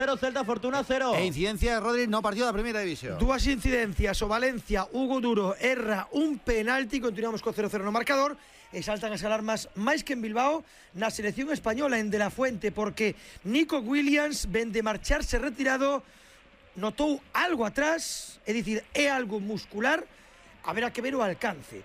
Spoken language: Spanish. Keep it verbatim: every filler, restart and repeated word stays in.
cero, Celta Fortuna cero. E incidencia de Rodri no partido da primeira división. Dúas incidencias, o Valencia, Hugo Duro erra un penalti, continuamos co cero cero no marcador, e saltan as alarmas máis que en Bilbao na selección española en De La Fuente, porque Nico Williams ven de marcharse retirado, notou algo atrás, é dicir, é algo muscular, haberá que ver o alcance.